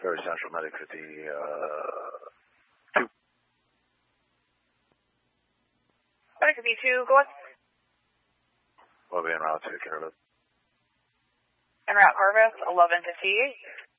Very Central Medic 52. Medic 52, go on. We'll be en route to Carolina. En route, Corvus, 1158.